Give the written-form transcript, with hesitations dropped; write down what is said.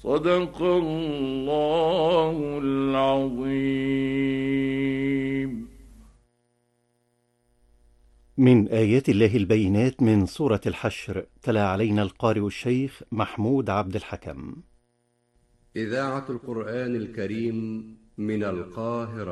صدق الله العظيم. من آيات الله البينات من سورة الحشر، تلا علينا القارئ الشيخ محمود عبد الحكم. إذاعة القرآن الكريم من القاهرة.